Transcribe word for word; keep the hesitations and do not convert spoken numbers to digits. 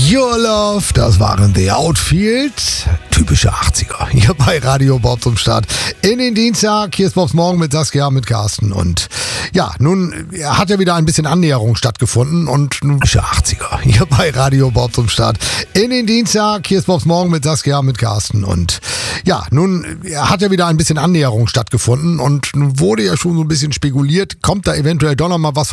Your Love, das waren The Outfield. Typische achtziger. Hier bei Radio Bob zum Start. In den Dienstag. Hier ist Bobs Morgen mit Saskia, mit Carsten. Und ja, nun hat ja wieder ein bisschen Annäherung stattgefunden. Und nun typische achtziger. Hier bei Radio Bob zum Start. In den Dienstag. Hier ist Bobs Morgen mit Saskia, mit Carsten. Und ja, nun hat ja wieder ein bisschen Annäherung stattgefunden. Und nun wurde ja schon so ein bisschen spekuliert, kommt da eventuell doch noch mal was